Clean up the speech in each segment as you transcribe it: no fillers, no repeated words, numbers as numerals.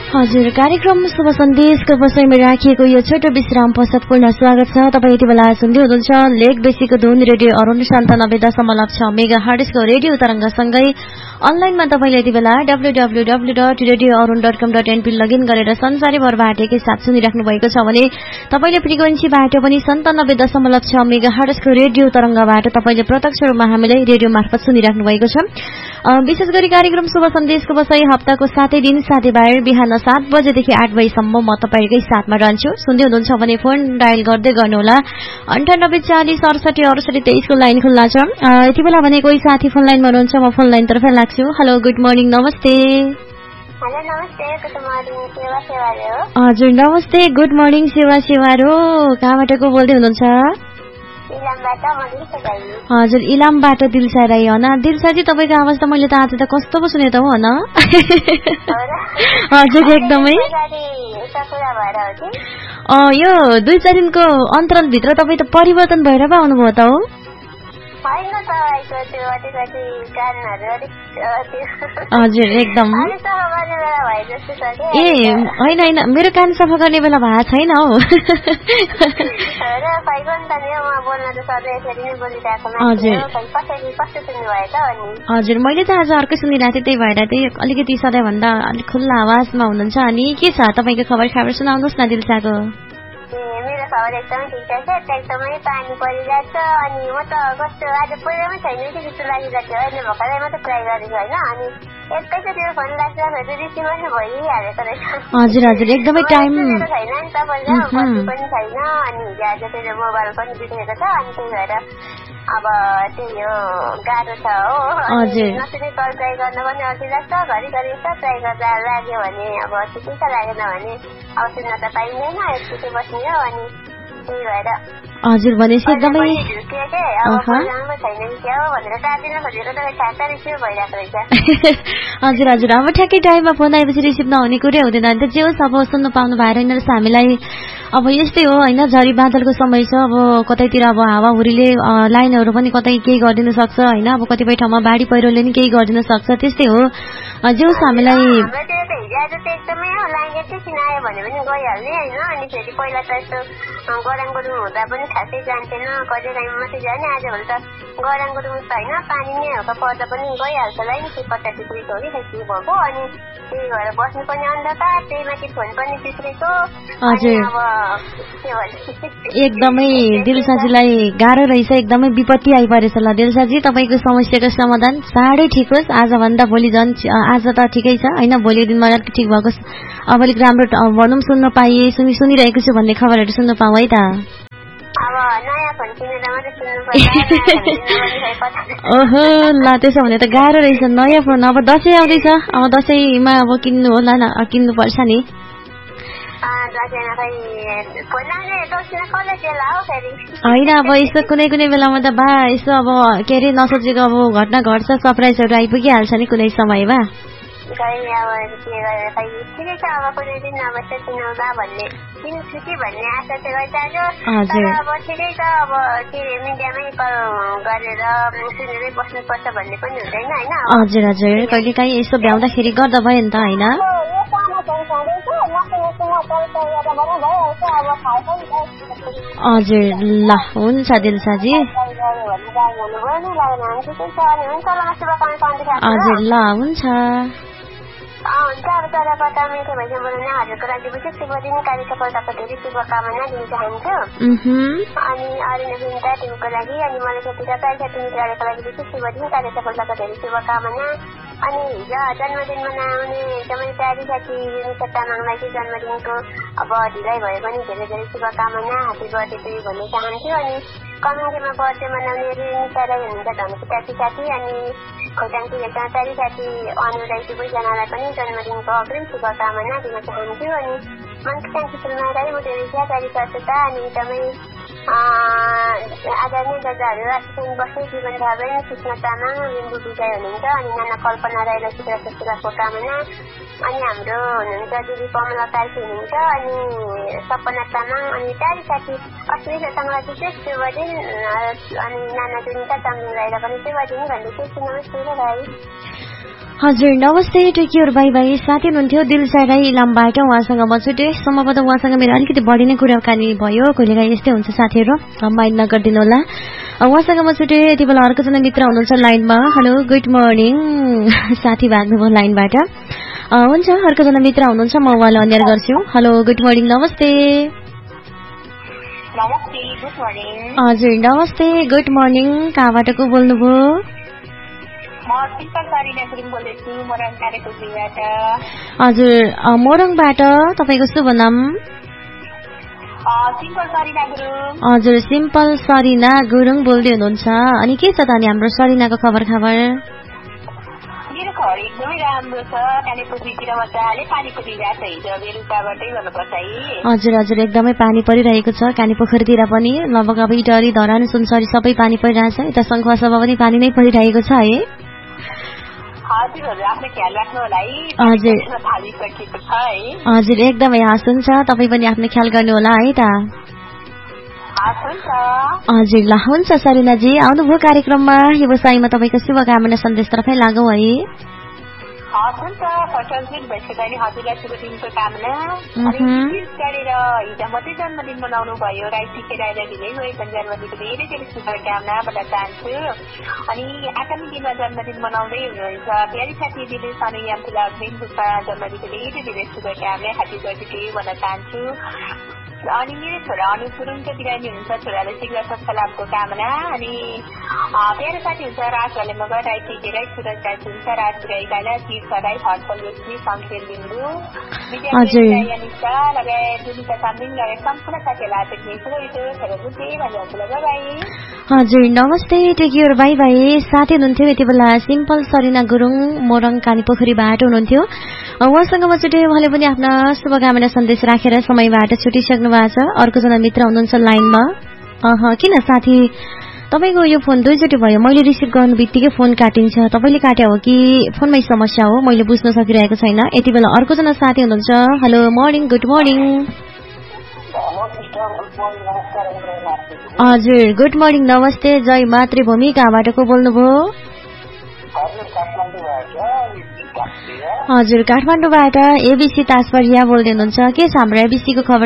हजुर, कार्यक्रम शुभ सन्देशको विषयमा राखिएको यो छोटो विश्राम पश्चात पूर्ण स्वागत छ। तपाईँ यति बेला सुन्दै हुनुहुन्छ लेक बेसीको धुन रेडियो अरुण 97.6 मेगाहर्ट्जको रेडियो तरङ्गसँगै अनलाइनमा तपाईँले यति बेला www.radioarun.com.np लगइन गरेर संसारैभरबाट एकैसाथ सुनिराख्नु भएको छ भने तपाईँले फ्रिक्वेन्सीबाट पनि 97.6 मेगाहर्ट्जको रेडियो तरङ्गबाट तपाईँले प्रत्यक्ष रूपमा हामीलाई रेडियो मार्फत सुनिराख्नु भएको छ। विशेष गरी कार्यक्रम शुभ सन्देशको विषय हप्ताको 7 दिन साथीभाइ बिहान 7 बजेदेखि 8 बजेसम्म म तपाईँकै साथमा रहन्छु। सुन्दै हुनुहुन्छ भने फोन डायल गर्दै गर्नुहोला 98 40 68 68 23 को लाइन खुल्ला छ। यति बेला भने कोही साथी फोन लाइनमा हुनुहुन्छ, म फोन लाइनतर्फ लाग्छु। हेलो, गुड मर्निङ, नमस्ते। हेलो नमस्ते, गुड मर्निङ, सेवा सेवारो। हजुर नमस्ते, गुड मर्निङ, सेवा सेवारो। कहाँबाट को बोल्दै हुनुहुन्छ? इलामबाट म दिलसा राई। हजुर, इलामबाट दिलसा राई हो न? दिलसाजी तपाईँको आवाज त मैले त आज त कस्तो पो सुने त हो न? हजुर एकदमै। यो 2-4 दिनको अन्तरालभित्र तपाईँ त परिवर्तन भएर पो आउनुभयो त हो? हजुर एकदम। ए होइन होइन, मेरो कान सफा गर्ने बेला भएको छैन हौ। हजुर, मैले त आज अर्कै सुनिरहेको थिएँ, त्यही भएर त्यही अलिकति सधैँभन्दा अलिक खुल्ला आवाजमा हुनुहुन्छ। अनि के छ तपाईँको खबर सुनाउनुहोस् न दिलसाको। मेरो खबर एकदमै ठिक छ, एकदमै पानी परिरहेछ। अनि म त कस्तो आज पहिलामै छैन कि जस्तो लागिरहेको थियो। अहिले भर्खरै मात्रै ट्राई गरेको होइन, अनि एकैचोटि फोन राख्दाखेरि रिसिभ पनि भइहालेको रहेछ। हजुर हजुर, एकदमै टाइम छैन नि तपाईँले, बत्ती पनि छैन। अनि हिजो आज फेरि मोबाइल पनि बिग्रेको छ, अनि त्यही भएर अब त्यही हो, गाह्रो छ हो। नसुने कल ट्राई गर्न पनि अल्छी लाग्छ। घरिघरि यसो ट्राई गर्दा लाग्यो भने अब ठिकै छ, लागेन भने अब सुन्न त पाइँदैन, एकचोटि बस्ने हो। अनि त्यही भएर हजुर भनेपछि एकदमै हजुर हजुर, अब ठ्याक्कै टाइममा फोन आएपछि रिसिभ नहुने कुरै हुँदैन नि त। जे होस्, अब सुन्नु पाउनु भएर होइन रहेछ हामीलाई। अब यस्तै हो होइन, झरी बादलको समय छ। अब कतैतिर अब हावाहुरीले लाइनहरू पनि कतै केही गरिदिन सक्छ होइन। अब कतिपय ठाउँमा बाढी पहिरोले नि केही गरिदिन सक्छ, त्यस्तै हो। जे होस् हामीलाई एकदमै लाइन एकैछिन आयो भने पनि गइहाल्ने होइन। अनि फेरि पहिला त यस्तो गराङ गुरुङ हुँदा पनि खासै जान्थेन, कहिले टाइममा मात्रै जाने। आजभोलि त गराङ गुरुङ छ होइन, पानी नै हल्का पर्दा पनि गइहाल्छ लाइन। के 50 डिग्रीको हो कि खै के भएको। अनि त्यही भएर बस्नु पनि अन्धकार, त्यही माथि फोन पनि बिग्रेको। एकदमै दिलसाजीलाई गाह्रो रहेछ, एकदमै विपत्ति आइपरेछ। ल दिलसाजी, तपाईँको समस्याको समाधान चाँडै ठिक होस्। आजभन्दा भोलि झन्, आज त ठिकै छ होइन, भोलि दिनमा अलिक ठिक भएको अब अलिक राम्रो भनौँ, सुन्न पाइए, सुनिरहेको छु भन्ने खबरहरू सुन्नु पाऊँ है त। ओहो, ल त्यसो भने त गाह्रो रहेछ। नयाँ फोन अब दसैँ आउँदैछ, अब दसैँमा अब किन्नु होला न, किन्नु पर्छ नि। होइन अब यस्तो कुनै कुनै बेलामा त बा यसो अब के अरे नसोचेको अब घटना घट्छ, सरप्राइजहरू आइपुगिहाल्छ नि कुनै समयमा। हजुर हजुर, कहिले काहीँ यसो भ्याउँदाखेरि गर्दा भयो नि त होइन। हजुर, ल हुन्छ दिलसाजी। हजुर, ल हुन्छ। हुन्छ, अब तलबाट मिठो भैया बोल्न हजुरको लागि विशेष शुभ दिन, कार्य सफलताको धेरै शुभकामना दिन चाहन्छु। अनि अरू नवीनता टिमको लागि, अनि मलाई साथी साथी मित्रहरूको लागि विशेष शुभ दिन, कार्य सफलताको धेरै शुभकामना। अनि हिजो जन्मदिन मनाउने एकदमै प्यारी साथी निशा तामाङलाई चाहिँ जन्मदिनको अब ढिलाइ भए पनि धेरै धेरै शुभकामना, ह्याप्पी बर्थडे टु यु भन्न चाहन्छु। अनि कमिटीमा बर्थडे मनाउने निशा राई हुनुहुन्छ धनकुटाकी साथी, अनि खोटाङकी प्यारी साथी अनु राई दुवैजनालाई पनि जन्मदिनको अग्रिम शुभकामना दिन चाहन्छु। अनि मनकी फिल्मा राई मुटेरिया प्यारी सचेता, अनि एकदमै आदरणीय दादाहरू आशिषन बस्ने जीवन धावन कृष्ण तामाङ लिम्बू विजय हुनुहुन्छ। अनि नाना कल्पना राईलाई शुभकामना कामना। अनि हाम्रो हुनुहुन्छ दिदी कमला कार्की हुनुहुन्छ, अनि सपना तामाङ, अनि प्यारी साथी अस्मिता तामाङलाई विशेष शुभ दिन। अनि नाना जुनिता तामाङ राईलाई पनि शुभ दिन भन्दैछु। नमस्ते राई। हजुर नमस्ते टेक्योर बाई बाई साथी हुनुहुन्थ्यो दिलसा राई इलामबाट उहाँसँग म छुटे सम्भवतः उहाँसँग मेरो अलिकति बढी नै कुराकानी भयो कहिलेकाहीँ यस्तै हुन्छ साथीहरू माइन्ड नगरिदिनु होला उहाँसँग म छुटे यति बेला अर्कोजना मित्र हुनुहुन्छ लाइनमा हेलो गुड मर्निङ साथी भाग्नुभयो लाइनबाट हुन्छ अर्कोजना मित्र हुनुहुन्छ म उहाँलाई अन्याय गर्छु हेलो गुड मर्निङ नमस्ते हजुर नमस्ते गुड मर्निङ कहाँबाट को बोल्नुभयो हजुर मोरङबाट तपाईँको शुभ नाम हजुर सिम्पल सरिना गुरुङ बोल्दै हुनुहुन्छ अनि के छ त अनि हाम्रो सरिनाको खबर हजुर हजुर एकदमै पानी परिरहेको छ कानी पोखरीतिर पनि लगभग अब इटहरी धरान सुनसरी सबै पानी परिरहेछ यता शङ्खुवासभा पनि पानी नै परिरहेको छ है हजुर एकदमै हस् हुन्छ तपाईँ पनि आफ्नो ख्याल गर्नु होला है त हजुर ल हुन्छ सरिनाजी आउनुभयो कार्यक्रममा व्यवसायमा तपाईँको शुभकामना सन्देशतर्फै लागौँ है जन्मदिन मनाउनु भयो अनि आगामी दिनमा जन्मदिन मनाउँदै हुनुहुन्छ प्यारी साथी दिदी सानो यामपुला जन्मदिनको धेरै धेरै शुभकामना ह्यापी बर्थडे भन्न चाहन्छु अनि मेरो छोरा अनुप गुरुङको बिरामी हुनुहुन्छ छोराले शीघ्र स्वास्थ्य लाभको कामना अनि प्यारो साथी हुन्छ राज भले मगर राई टिके राई सुरज राई हुन्छ राज राई गाला तीर्थ राई हर्पल योगी शङ्खेर लिम्बू विद्यार्थी अनिता लगायत जुनिता सामलिङ लगायत सम्पूर्ण साथीहरूलाई हजुर नमस्ते टेक्योर बाई बाई साथी हुनुहुन्थ्यो यति बेला सिम्पल सरिना गुरुङ मोरङ कानीपोखरीबाट हुनुहुन्थ्यो उहाँसँग म छुटे उहाँले पनि आफ्ना शुभकामना सन्देश राखेर समयबाट छुटिसक्नु भएको छ अर्कोजना मित्र हुनुहुन्छ लाइनमा किन साथी तपाईँको यो फोन दुईचोटि भयो मैले रिसिभ गर्नु बित्तिकै फोन काटिन्छ तपाईँले काट्या हो कि फोनमै समस्या हो मैले बुझ्न सकिरहेको छैन यति बेला अर्कोजना साथी हुनुहुन्छ हेलो मर्निङ गुड मर्निङ हजुर गुड मर्निङ नमस्ते जय मातृभूमि कहाँबाट को बोल्नुभयो हजुर काठमाडौँबाट एबिसी ताजपरिया बोल्दै हुनुहुन्छ के छ हाम्रो एबिसीको खबर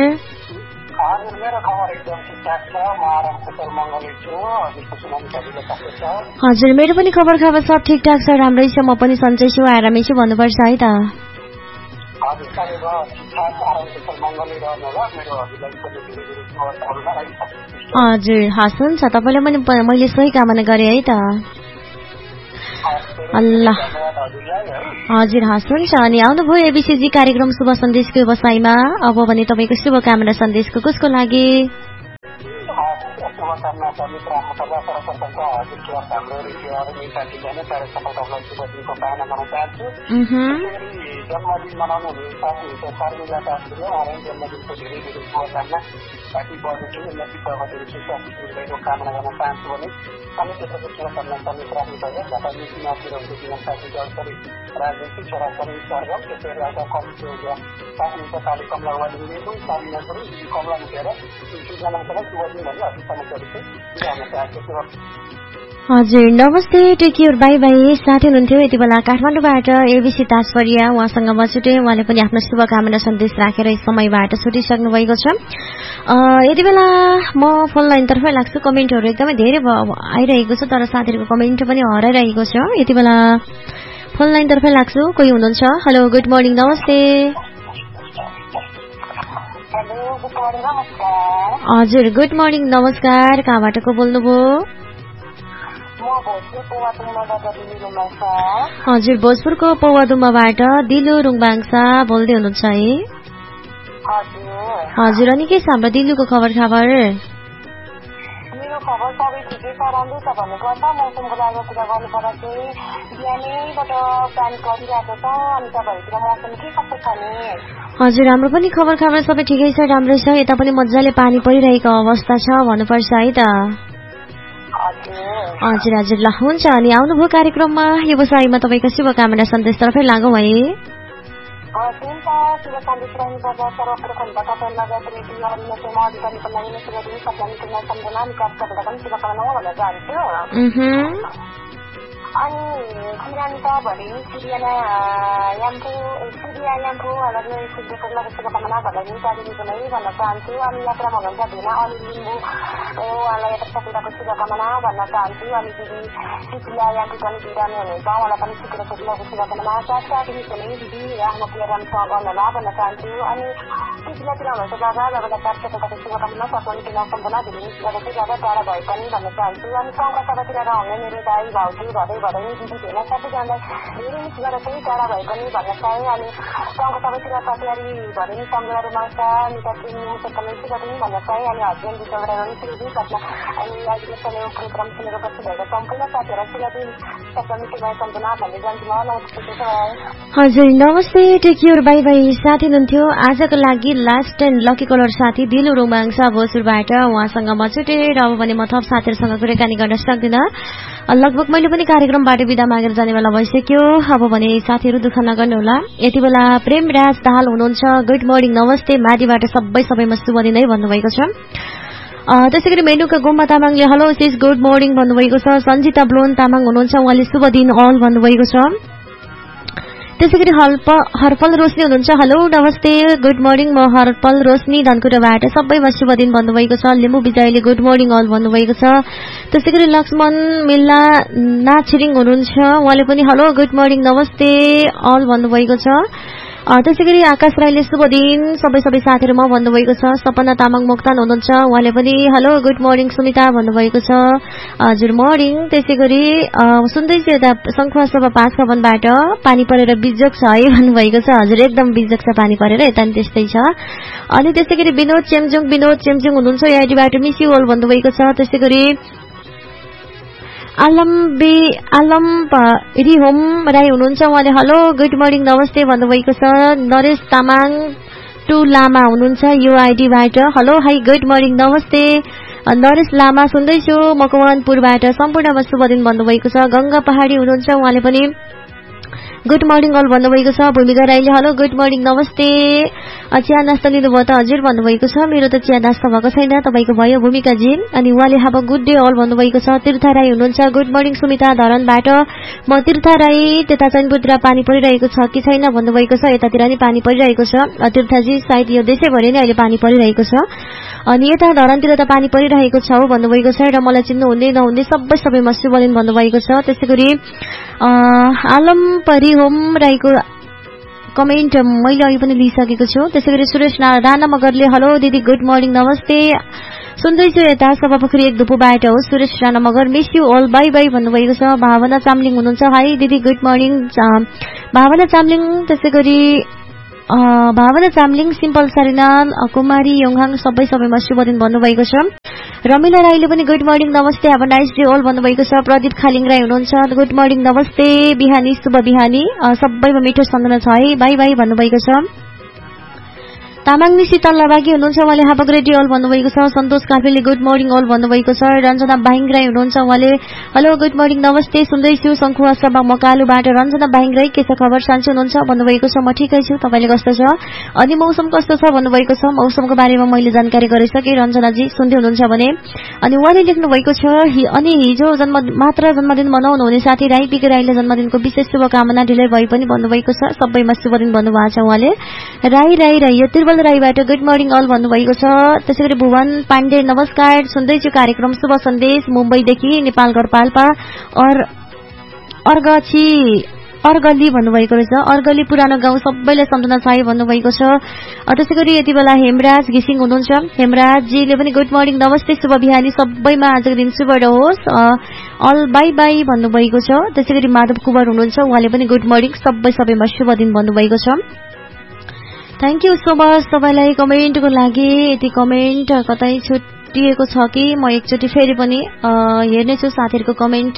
हजुर मेरो पनि खबर सब ठिकठाक छ राम्रै छ म पनि सन्चै छु आरामै छु भन्नुपर्छ है त हजुर हस् हुन्छ तपाईँलाई पनि मैले सही कामना गरेँ है त अल्लाह हजुर हस् हुन्छ अनि आउनुभयो एबिसीजी कार्यक्रम शुभ सन्देशको व्यवसायमा अब भने तपाईँको शुभकामना सन्देशको कसको लागि जन्मदिन मनाउनु हुने साथीहरूको शर्मिला दासले उहाँलाई जन्मदिनको धेरै धेरै शुभकामना साथी बढ्नु प्रगतिहरू सुस्वास्थ्यको कामना गर्न चाहन्छु भने अनि त्यसको शुभकामना समेत राख्नुभयो गत मितिमातिर हुँदै जीवन साथी जलसरी राजनीति छोराछोरी सर्गम त्यसरी आज कमिटी साथीको ताली कमला वालिङले पनि सामिना गरी कमला मुखेर सुजनालाई शुभदिन भन्ने अभिसम्म गरेको बिहान चाहेको हजुर नमस्ते टेक्योर बाई बाई साथी हुनुहुन्थ्यो यति बेला काठमाडौँबाट एबिसी ताजपरिया उहाँसँग म छुटे उहाँले पनि आफ्नो शुभकामना सन्देश राखेर समयबाट छुटिसक्नु भएको छ यति बेला म फोन लाइनतर्फै लाग्छु कमेन्टहरू एकदमै धेरै आइरहेको छ तर साथीहरूको कमेन्ट पनि हराइरहेको छ यति बेला फोन लाइनतर्फै लाग्छु कोही हुनुहुन्छ हेलो गुड मर्निङ नमस्ते हजुर गुड मर्निङ नमस्कार कहाँबाट को बोल्नुभयो हजुर भोजपुरको पौवादुमाबाट दिलु रुङबाङसा बोल्दै हुनुहुन्छ है हजुर अनि के छ हाम्रो दिलुको खबर मेरो खबर सबै ठिकै छ राम्रै छ भन्नुपर्छ मौसमको लागि कुरा गर्नुपर्दा चाहिँ बिहानैबाट पानी परिरहेको छ अनि तपाईँहरूतिर मौसम के कस्तो छ नि हजुर हाम्रो पनि खबर सबै ठिकै छ राम्रै छ यता पनि मजाले पानी परिरहेको अवस्था छ भन्नुपर्छ है त हजुर हजुर ल हुन्छ अनि आउनुभयो कार्यक्रममा व्यवसायमा तपाईँको शुभकामना सन्देशतर्फै लागौँ है अनि बिरामी त भरे सिरिया याम्फूहरूलाई शुभकामना भनेर नि त्यहाँदेखिको नै भन्न चाहन्छु। अनि यात्रामा हुनुहुन्छ भेना अली लिम्बू उहाँलाई यात्रा सफलताको शुभकामना भन्न चाहन्छु। अनि दिदी सुशीला याम्फू पनि बिरामी हुनुहुन्छ उहाँलाई पनि सफलताको शुभकामना। साथसाथदेखिको नै दिदी आफ्नो प्रोग्रामसँग गर्नुहोला भन्न चाहन्छु। अनि सुशीलातिर हुनुहुन्छ दादा लगातार सफलताको शुभकामना सपनको नसम्पन्न धेरै ज्यादा टाढा भए पनि भन्न चाहन्छु। अनि गाउँका सभातिर रहने मेरो दाई भाउजू घरै दिदी भेना सबैजनालाई धेरै मिस गरेर चाहिँ टाढा भए पनि भन्न चाहे। अनि गाउँको सबैतिर तयारी भरे नि सम्झना रुमाउँछ निता ट्रेनिङ सबै पनि भन्न चाहे। अनि हस्बेन्ड बिचबाट पनि सुरु घटना अनि अहिले समय प्रोग्राम सुनेर बस्नुभएको सम्पूर्ण साथीहरूलाई सिलादी सबै सम्झना भन्दै जान्छु म। हजुर नमस्ते टेक केयर बाई बाई साथी हुनुहुन्थ्यो आजको लागि लास्ट एन्ड लकी कलर साथी दिलु रोमाङ्स भोसुरबाट उहाँसँग म छुटेर अब भने म थप साथीहरूसँग कुराकानी गर्न सक्दिनँ। लगभग मैले पनि कार्यक्रमबाट बिदा मागेर जाने बेला भइसक्यो। अब भने साथीहरू दुःख नगर्नुहोला। यति बेला प्रेमराज दाहाल हुनुहुन्छ गुड मर्निङ नमस्ते माडीबाट सबैमा शुभ दिन है भन्नुभएको छ। त्यसै गरी मेनुका गुम्बा तामाङले हेलो सिस गुड मर्निङ भन्नुभएको छ। सञ्जिता ब्लोन तामाङ हुनुहुन्छ उहाँले शुभ दिन अल भन्नुभएको छ। त्यसै गरी हरपल रोशनी हुनुहुन्छ हेलो नमस्ते गुड मर्निङ म हरपल रोशनी धनकुटाबाट सबैमा शुभ दिन भन्नुभएको छ। लिम्बू विजयले गुड मर्निङ अल भन्नुभएको छ। त्यसै गरी लक्ष्मण मिल्ला नाछिरिङ हुनुहुन्छ उहाँले पनि हेलो गुड मर्निङ नमस्ते अल भन्नुभएको छ। त्यसै गरी आकाश राईले शुभ दिन सबै साथीहरूमा भन्नुभएको छ। सपना तामाङ मोक्तान हुनुहुन्छ उहाँले पनि हेलो गुड मर्निङ सुमिता भन्नुभएको छ। हजुर मर्निङ। त्यसै गरी सुन्दैछु यता शङ्खुवा सभा 5 भवनबाट पानी परेर बिजोक छ है भन्नुभएको छ। हजुर एकदम बिजोक छ पानी परेर यता नि त्यस्तै छ। अनि त्यसै गरी विनोद चेम्जुङ हुनुहुन्छ आइडीबाट मिस यु अल भन्नुभएको छ। त्यसै गरी आलम रिहोम राई हुनुहुन्छ उहाँले हेलो गुड मर्निङ नमस्ते भन्नुभएको छ। नरेश तामाङ टु लामा हुनुहुन्छ यो आइडीबाट हेलो हाई गुड मर्निङ नमस्ते नरेश लामा सुन्दैछु मकवानपुरबाट सम्पूर्णमा शुभ दिन भन्नुभएको छ। गंगा पहाडी हुनुहुन्छ उहाँले पनि गुड मर्निङ अल भन्नुभएको छ। भूमिका राईले हेलो गुड मर्निङ नमस्ते चिया नास्ता लिनुभयो त हजुर भन्नुभएको छ। मेरो त चिया नास्ता भएको छैन तपाईको भयो भूमिकाजी। अनि उहाँले हाब गुड डे अल भन्नुभएको छ। तीर्था राई हुनुहुन्छ गुड मर्निङ सुमिता धरनबाट म तीर्था राई त्यता चैनपुरतिर पानी परिरहेको छ कि छैन भन्नुभएको छ। यतातिर नि पानी परिरहेको छ तीर्थाजी सायद यो देशैभरि नै अहिले पानी परिरहेको छ। अनि यता धरनतिर त पानी परिरहेको छ भन्नुभएको छ। र मलाई चिन्नु हुने नहुने सबैमा शुभ दिन भन्नुभएको छ। त्यसै गरी आलम परिहोम राईको कमेन्ट मैले अघि पनि लिइसकेको छु। त्यसै गरी सुरेश राणा मगरले हेलो दिदी गुड मर्निङ नमस्ते सुन्दैछु यता सभापोखरी 1 धुपुबाट हो Suresh Rana Magar miss you all by by भन्नुभएको छ। भावना चामलिङ हुनुहुन्छ हाई दिदी गुड मर्निङ भावना चामलिङ। त्यसै गरी भावना चामलिङ सिम्पल सरिनाल कुमारी योङहाङ सबैमा शुभ दिन भन्नुभएको छ। रमिला राईले पनि गुड मर्निङ नमस्ते have a nice day all भन्नुभएको छ। प्रदीप खालिङ राई हुनुहुन्छ गुड मर्निङ नमस्ते बिहानी शुभ बिहानी सबैमा मिठो सम्झना छ है बाई बाई भन्नुभएको छ। तामाङ निसी तल्लाबागी हुनुहुन्छ उहाँले हाफ ग्रेड अल भन्नुभएको छ। सन्तोष कार्पेलले गुड मर्निङ अल भन्नुभएको छ। रञ्जना बाहिङ राई हुनुहुन्छ उहाँले हेलो गुड मर्निङ नमस्ते सुन्दैछु शङ्खुवा सभा मकालुबाट रञ्जना बाहिङ राई के छ खबर सान्चो हुनुहुन्छ भन्नुभएको छ। म ठिकै छु तपाईले कस्तो छ अनि मौसम कस्तो छ भन्नुभएको छ। मौसमको बारेमा मैले जानकारी गराइसके रञ्जनाजी सुन्दै हुनुहुन्छ भने। अनि उहाँले लेख्नु भएको छ अनि हिजो जन्मदिन मनाउनु हुने साथी राई पिके राईले जन्मदिनको विशेष शुभकामना ढिलै भए पनि भन्नुभएको छ। सबैमा शुभ दिन भन्नुभएको छ उहाँले। राई यो तिरुवल राईबाट गुड मर्निङ अल भन्नुभएको छ। त्यसै गरी भुवन पाण्डे नमस्कार सुन्दैछु कार्यक्रम शुभ सन्देश मुम्बईदेखि नेपालगढ पाल्पा अर्गली भन्नुभएको रहेछ। अर्गली पुरानो गाउँ सबैलाई सम्झना छ भन्नुभएको छ। त्यसै गरी यति बेला हेमराज घिसिङ हुनुहुन्छ हेमराजजीले पनि गुड मर्निङ नमस्ते शुभ बिहानी सबैमा आजको दिन शुभ रहोस् अल बाई बाई भन्नुभएको छ। त्यसै गरी माधव कुमार हुनुहुन्छ उहाँले पनि गुड मर्निङ सबैमा शुभ दिन भन्नुभएको छ। थ्याङ्क यू सो मच तपाईलाई कमेन्टको लागि। यति कमेन्ट कतै छुटिएको छ कि म एकचोटि फेरि पनि हेर्नेछु साथीहरूको कमेन्ट।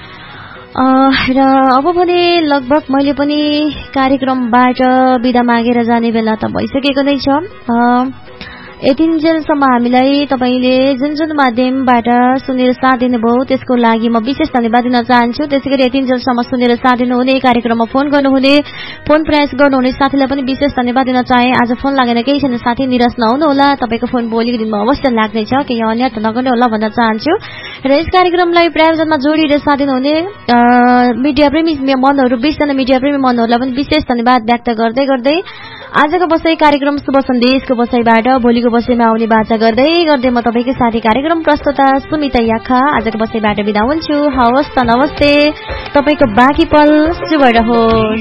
र अब भने लगभग मैले पनि कार्यक्रमबाट बिदा मागेर जाने बेला त भइसकेको नै छ। यतिन्जेलसम्म हामीलाई तपाईले जुन जुन माध्यमबाट सुनेर साथ दिनुभयो त्यसको लागि म विशेष धन्यवाद दिन चाहन्छु। त्यसैगरी यतिन्जेलसम्म सुनेर साथ दिनुहुने, कार्यक्रममा फोन गर्नुहुने, फोन प्रयास गर्नुहुने साथीलाई पनि विशेष धन्यवाद दिन चाहे। आज फोन लागेन केही छैन साथी, निराश नहुनुहोला, तपाईको फोन भोलिको दिनमा अवश्य लाग्नेछ, केही अन्य त नगर्नु होला भन्न चाहन्छु। र यस कार्यक्रमलाई प्रायोजनमा जोडिएर साथ दिनुहुने मिडिया प्रेमी मनहरू 20 जना मिडिया प्रेमी मनहरूलाई पनि विशेष धन्यवाद व्यक्त गर्दै गर्दै आजको बसाई कार्यक्रम शुभ सन्देशको बसाईबाट भोलिको बसाईमा आउने बाचा गर्दै गर्दै म तपाईकै साथी कार्यक्रम प्रस्तुता सुमिता याखा आजको बसाईबाट बिदा हुन्छु। हवस् त, नमस्ते। तपाईको बाँकी पल शुभ रहोस्।